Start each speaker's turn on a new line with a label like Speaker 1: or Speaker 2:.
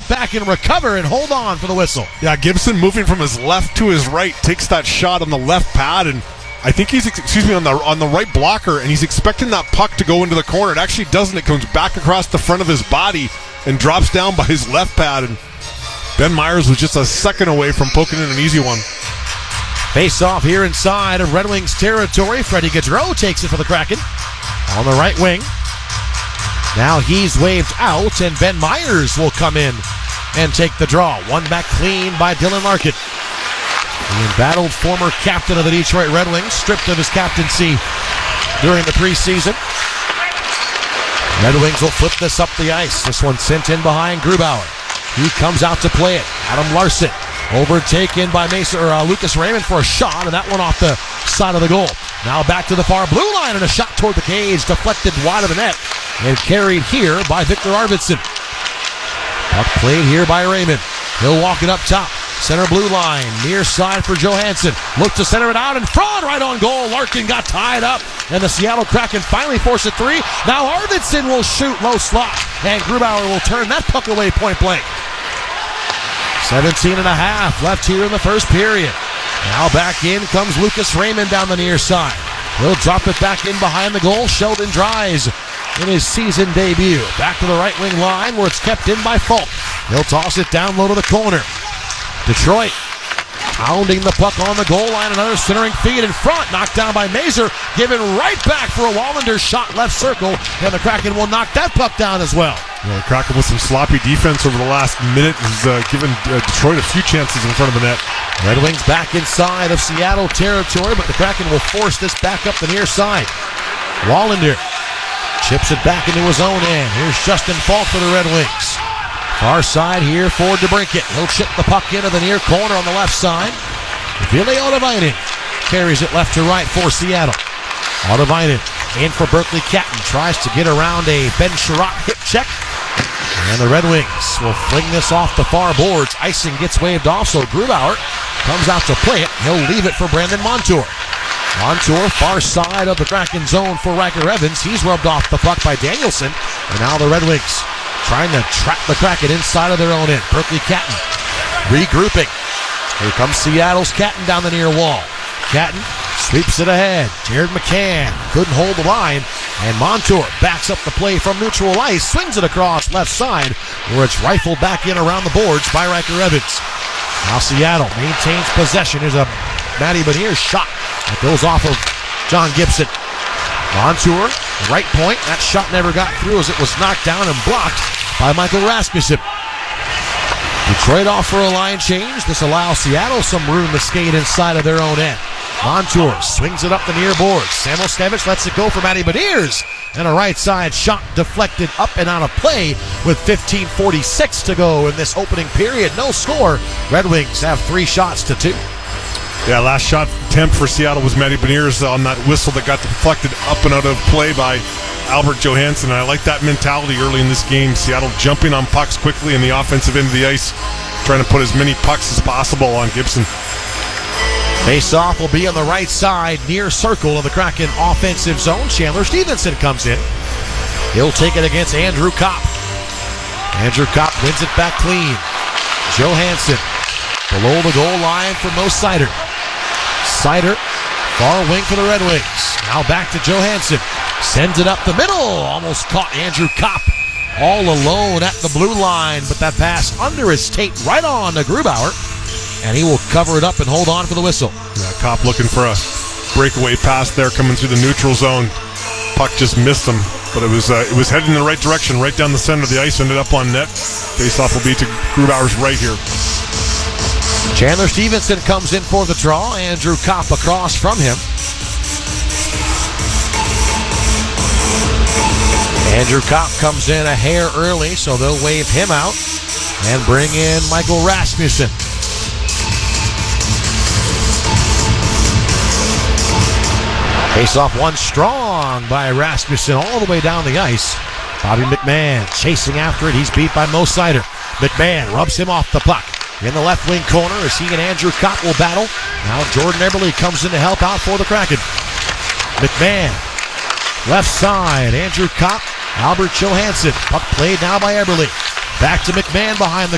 Speaker 1: back and recover and hold on for the whistle.
Speaker 2: Yeah, Gibson moving from his left to his right takes that shot on the left pad, and I think he's on the right blocker, and he's expecting that puck to go into the corner. It actually doesn't. It comes back across the front of his body and drops down by his left pad, and Ben Myers was just a second away from poking in an easy one.
Speaker 1: Face off here inside of Red Wings territory. Freddie Gaudreau takes it for the Kraken on the right wing. Now he's waved out, and Ben Myers will come in and take the draw. One back clean by Dylan Larkin. The embattled former captain of the Detroit Red Wings, stripped of his captaincy during the preseason. Red Wings will flip this up the ice. This one sent in behind Grubauer. He comes out to play it. Adam Larson overtaken by Lucas Raymond for a shot, and that one off the side of the goal. Now back to the far blue line, and a shot toward the cage, deflected wide of the net, and carried here by Victor Arvidsson. Puck played here by Raymond. He'll walk it up top. Center blue line, near side for Johansson. Look to center it out in front, right on goal. Larkin got tied up, and the Seattle Kraken finally force a three. Now Arvidsson will shoot low slot, and Grubauer will turn that puck away point blank. 17 and a half left here in the first period. Now back in comes Lucas Raymond down the near side. He'll drop it back in behind the goal. Sheldon Dries in his season debut. Back to the right wing line where it's kept in by Falk. He'll toss it down low to the corner. Detroit pounding the puck on the goal line. Another centering feed in front. Knocked down by Mazur. Given right back for a Wallander shot left circle. And the Kraken will knock that puck down as well.
Speaker 2: The Kraken with some sloppy defense over the last minute has given Detroit a few chances in front of the net.
Speaker 1: Red Wings back inside of Seattle territory, but the Kraken will force this back up the near side. Wallander chips it back into his own end. Here's Justin Falk for the Red Wings. Far side here for DeBrincat. He'll chip the puck into the near corner on the left side. Ville Ottavainen carries it left to right for Seattle. Ottavainen in for Berkeley Catton. Tries to get around a Ben Sherratt hip check. And the Red Wings will fling this off the far boards. Icing gets waved off, so Grubauer comes out to play it. He'll leave it for Brandon Montour. Montour, far side of the Kraken zone for Riker Evans. He's rubbed off the puck by Danielson. And now the Red Wings trying to trap the Kraken inside of their own end. Berkeley Catton regrouping. Here comes Seattle's Catton down the near wall. Catton sweeps it ahead. Jared McCann couldn't hold the line. And Montour backs up the play from neutral ice. Swings it across left side where it's rifled back in around the boards by Riker Evans. Now Seattle maintains possession. Here's a Matty Beniers shot that goes off of John Gibson. Montour, right point. That shot never got through as it was knocked down and blocked by Michael Rasmussen. Detroit off for a line change. This allows Seattle some room to skate inside of their own end. Montour swings it up the near boards. Samoskevich lets it go for Matty Beniers. And a right side shot deflected up and out of play with 15:46 to go in this opening period. No score. Red Wings have 3 shots to 2.
Speaker 2: Yeah, last shot attempt for Seattle was Matty Beniers on that whistle that got deflected up and out of play by Albert Johansson. And I like that mentality early in this game. Seattle jumping on pucks quickly in the offensive end of the ice, trying to put as many pucks as possible on Gibson.
Speaker 1: Face-off will be on the right side, near circle of the Kraken offensive zone. Chandler Stevenson comes in. He'll take it against Andrew Kopp. Andrew Kopp wins it back clean. Johansson below the goal line for Mo Seider. Seider, far wing for the Red Wings. Now back to Johansson. Sends it up the middle. Almost caught Andrew Kopp all alone at the blue line, but that pass under his tape right on to Grubauer. And he will cover it up and hold on for the whistle.
Speaker 2: Yeah, Kopp looking for a breakaway pass there coming through the neutral zone. Puck just missed him, but it was heading in the right direction, right down the center of the ice, ended up on net. Face-off will be to Grubauer's right here.
Speaker 1: Chandler Stevenson comes in for the draw. Andrew Kopp across from him. Andrew Kopp comes in a hair early, so they'll wave him out and bring in Michael Rasmussen. Face-off one strong by Rasmussen all the way down the ice. Bobby McMahon chasing after it. He's beat by Mo Seider. McMahon rubs him off the puck. In the left wing corner as he and Andrew Kopp will battle. Now Jordan Eberle comes in to help out for the Kraken. McMahon, left side. Andrew Kopp, Albert Johansson. Puck played now by Eberle. Back to McMahon behind the